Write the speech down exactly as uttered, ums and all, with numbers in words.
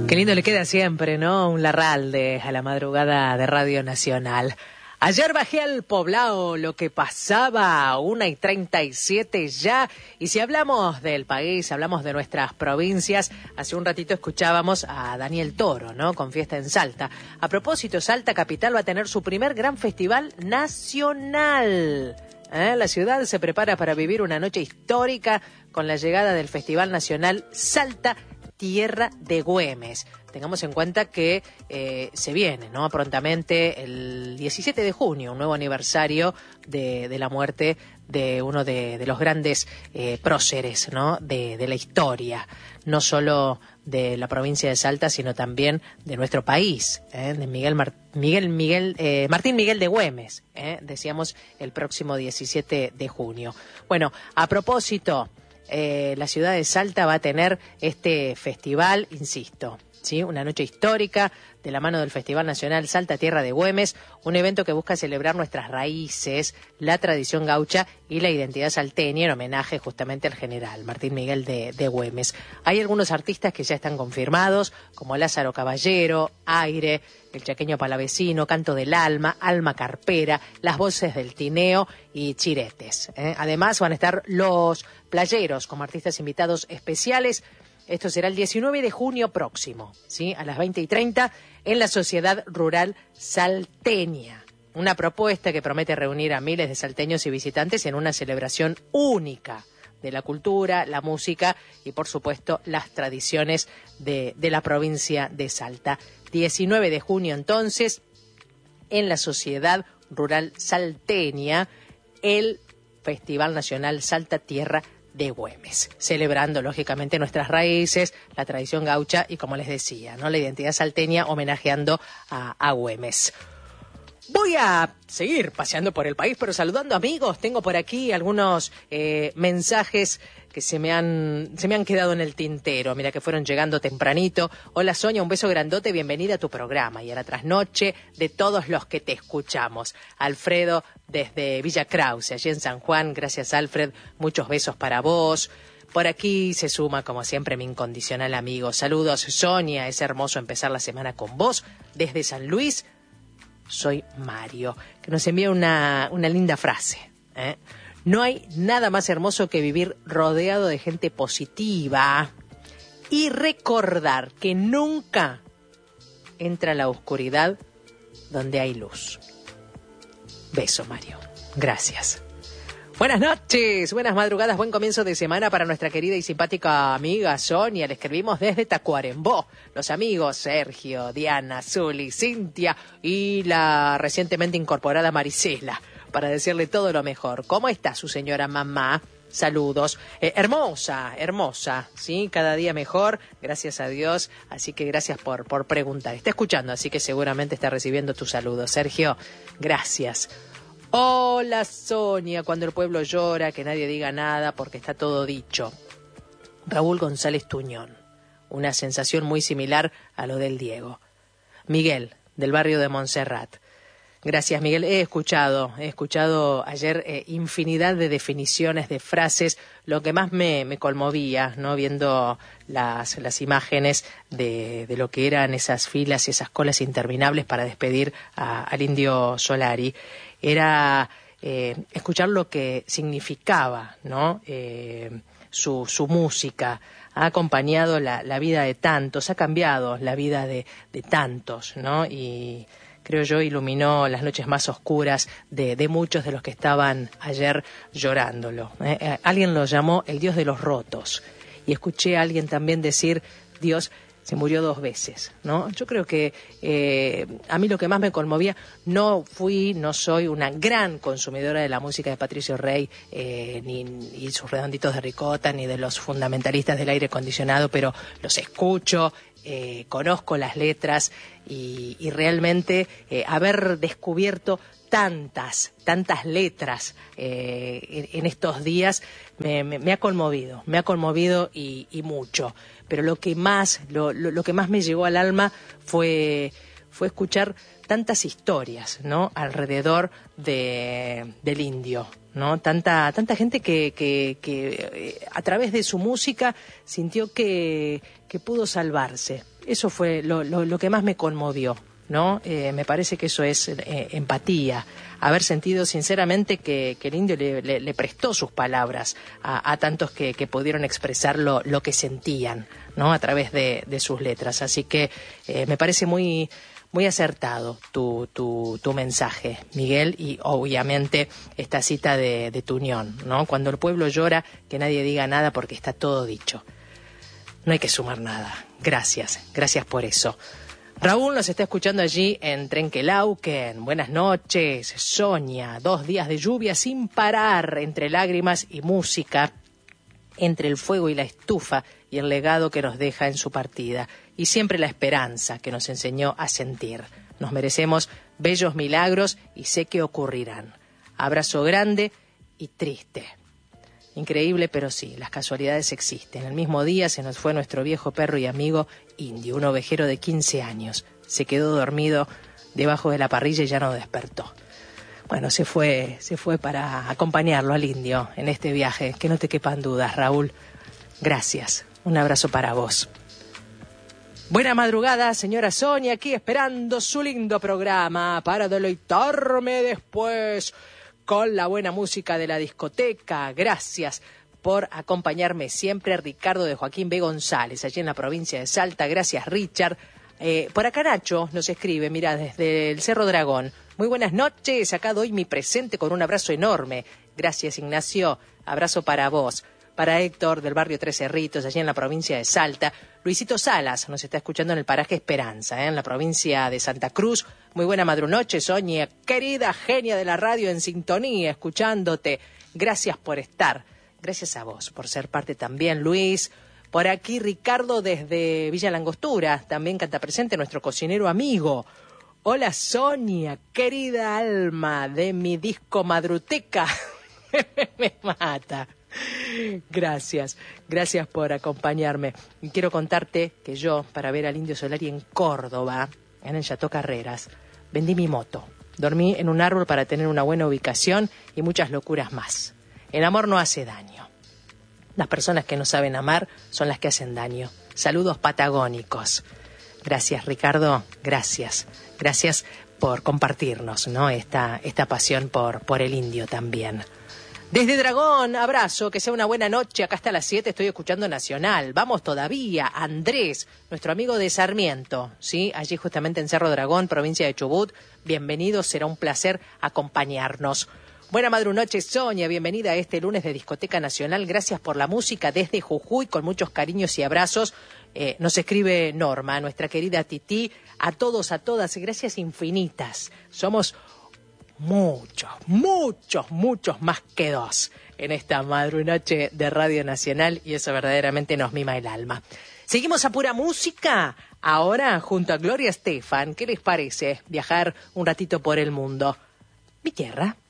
Qué lindo le queda siempre, ¿no? Un Larralde a la madrugada de Radio Nacional. Ayer bajé al Poblado, lo que pasaba, una y treinta y siete ya. Y si hablamos del país, hablamos de nuestras provincias, hace un ratito escuchábamos a Daniel Toro, ¿no? Con fiesta en Salta. A propósito, Salta Capital va a tener su primer gran festival nacional. ¿Eh? La ciudad se prepara para vivir una noche histórica con la llegada del Festival Nacional Salta Tierra de Güemes. Tengamos en cuenta que eh, se viene, ¿no? Prontamente el diecisiete de junio, un nuevo aniversario de, de la muerte de uno de, de los grandes eh, próceres, ¿no? De, de la historia, no solo de la provincia de Salta, sino también de nuestro país, ¿eh? de Miguel Mar- Miguel Miguel eh, Martín Miguel de Güemes, ¿eh? decíamos el próximo diecisiete de junio. Bueno, a propósito, eh, la ciudad de Salta va a tener este festival, insisto, ¿sí? Una noche histórica de la mano del Festival Nacional Salta Tierra de Güemes, un evento que busca celebrar nuestras raíces, la tradición gaucha y la identidad salteña en homenaje justamente al general Martín Miguel de, de Güemes. Hay algunos artistas que ya están confirmados, como Lázaro Caballero, Aire, el chaqueño palavecino, Canto del Alma, Alma Carpera, Las Voces del Tineo y Chiretes. ¿eh? Además van a estar los playeros como artistas invitados especiales. Esto será el diecinueve de junio próximo, ¿sí? A las veinte y treinta en la Sociedad Rural Salteña. Una propuesta que promete reunir a miles de salteños y visitantes en una celebración única de la cultura, la música y, por supuesto, las tradiciones de, de la provincia de Salta. diecinueve de junio, entonces, en la Sociedad Rural Salteña, el Festival Nacional Salta Tierra de Güemes, celebrando lógicamente nuestras raíces, la tradición gaucha y, como les decía, ¿no? La identidad salteña, homenajeando a, a Güemes. Voy a seguir paseando por el país, pero saludando amigos. Tengo por aquí algunos eh, mensajes que se me han se me han quedado en el tintero. Mira que fueron llegando tempranito. Hola Sonia, un beso grandote, bienvenida a tu programa y a la trasnoche de todos los que te escuchamos. Alfredo desde Villa Krause, allí en San Juan. Gracias Alfred, muchos besos para vos. Por aquí se suma, como siempre, mi incondicional amigo. Saludos Sonia, es hermoso empezar la semana con vos. Desde San Luis, soy Mario, que nos envía una, una linda frase. ¿eh? No hay nada más hermoso que vivir rodeado de gente positiva y recordar que nunca entra la oscuridad donde hay luz. Beso, Mario. Gracias. Buenas noches, buenas madrugadas, buen comienzo de semana para nuestra querida y simpática amiga Sonia. Le escribimos desde Tacuarembó. Los amigos Sergio, Diana, Zuli, Cintia y la recientemente incorporada Marisela, para decirle todo lo mejor. ¿Cómo está su señora mamá? Saludos. Eh, hermosa, hermosa, ¿sí? Cada día mejor, gracias a Dios. Así que gracias por, por preguntar. Está escuchando, así que seguramente está recibiendo tus saludos. Sergio, gracias. Hola Sonia, cuando el pueblo llora, que nadie diga nada porque está todo dicho. Raúl González Tuñón, una sensación muy similar a lo del Diego. Miguel, del barrio de Montserrat. Gracias Miguel, he escuchado, he escuchado ayer eh, infinidad de definiciones, de frases, lo que más me, me conmovía, ¿no? Viendo las, las imágenes de, de lo que eran esas filas y esas colas interminables para despedir a, al Indio Solari. Era eh, escuchar lo que significaba, ¿no? Eh, su, su música. Ha acompañado la, la vida de tantos, ha cambiado la vida de, de tantos, ¿no? Y creo yo iluminó las noches más oscuras de, de muchos de los que estaban ayer llorándolo. ¿eh? Eh, alguien lo llamó el Dios de los rotos. Y escuché a alguien también decir, Dios se murió dos veces, ¿no? Yo creo que eh, a mí lo que más me conmovía, no fui, no soy una gran consumidora de la música de Patricio Rey, eh, ni, ni sus redonditos de ricota, ni de los fundamentalistas del aire acondicionado, pero los escucho, eh, conozco las letras y, y realmente eh, haber descubierto tantas, tantas letras eh, en, en estos días me, me, me ha conmovido, me ha conmovido y, y mucho. Pero lo que más, lo, lo, lo que más me llegó al alma fue, fue escuchar tantas historias, ¿no? Alrededor de, del indio, ¿no? Tanta, tanta gente que, que, que eh, a través de su música sintió que, que pudo salvarse. Eso fue lo, lo, lo que más me conmovió, ¿no? Eh, me parece que eso es eh, empatía, haber sentido sinceramente que, que el indio le, le, le prestó sus palabras a, a tantos que, que pudieron expresar lo, lo que sentían, ¿no? A través de, de sus letras. Así que eh, me parece muy, muy acertado tu, tu, tu mensaje, Miguel, y obviamente esta cita de, de tu unión, ¿no? Cuando el pueblo llora, que nadie diga nada porque está todo dicho. No hay que sumar nada. Gracias, gracias por eso. Raúl nos está escuchando allí en Trenquelauquen. Buenas noches, Sonia. Dos días de lluvia sin parar, entre lágrimas y música, entre el fuego y la estufa y el legado que nos deja en su partida. Y siempre la esperanza que nos enseñó a sentir. Nos merecemos bellos milagros y sé que ocurrirán. Abrazo grande y triste. Increíble, pero sí, las casualidades existen. El mismo día se nos fue nuestro viejo perro y amigo Indio, un ovejero de quince años. Se quedó dormido debajo de la parrilla y ya no despertó. Bueno, se fue, se fue para acompañarlo al indio en este viaje. Que no te quepan dudas, Raúl. Gracias. Un abrazo para vos. Buena madrugada, señora Sonia, aquí esperando su lindo programa para deleitarme después con la buena música de la discoteca. Gracias por acompañarme siempre, Ricardo de Joaquín B. González, allí en la provincia de Salta. Gracias, Richard. Eh, por acá Nacho nos escribe, mira, desde el Cerro Dragón. Muy buenas noches, acá doy mi presente con un abrazo enorme. Gracias, Ignacio. Abrazo para vos. Para Héctor del barrio Tres Cerritos, allí en la provincia de Salta. Luisito Salas nos está escuchando en el paraje Esperanza, ¿eh? En la provincia de Santa Cruz. Muy buena madrunoche, Sonia, querida genia de la radio en sintonía, escuchándote. Gracias por estar. Gracias a vos por ser parte también, Luis. Por aquí Ricardo desde Villa Langostura, también canta presente nuestro cocinero amigo. Hola Sonia, querida alma de mi disco Madruteca. Me mata. Gracias, gracias por acompañarme. Y quiero contarte que yo, para ver al Indio Solari en Córdoba, en el Chateau Carreras, vendí mi moto. Dormí en un árbol para tener una buena ubicación y muchas locuras más. El amor no hace daño. Las personas que no saben amar son las que hacen daño. Saludos patagónicos. Gracias, Ricardo. Gracias. Gracias por compartirnos, ¿no? Esta, esta pasión por, por el indio también. Desde Dragón, abrazo, que sea una buena noche. Acá hasta las siete estoy escuchando Nacional. Vamos todavía. Andrés, nuestro amigo de Sarmiento, ¿sí? Allí justamente en Cerro Dragón, provincia de Chubut. Bienvenido, será un placer acompañarnos. Buena madrunoche, Sonia. Bienvenida a este lunes de Discoteca Nacional. Gracias por la música desde Jujuy, con muchos cariños y abrazos. Eh, nos escribe Norma, nuestra querida Tití. A todos, a todas, gracias infinitas. Somos muchos, muchos, muchos más que dos en esta madrunoche de Radio Nacional y eso verdaderamente nos mima el alma. Seguimos a pura música, ahora junto a Gloria Estefan. ¿Qué les parece viajar un ratito por el mundo? Mi tierra.